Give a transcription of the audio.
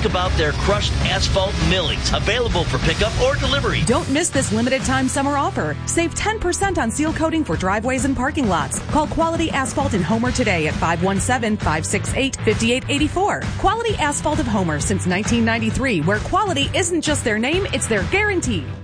ask about their crushed asphalt millings, available for pickup or delivery. Don't miss this limited time summer offer. Save 10% on seal coating for driveways and parking lots. Call Quality Asphalt in Homer today at 517-568-5884. Quality Asphalt of Homer since 1993, where quality isn't just their name, it's their guarantee.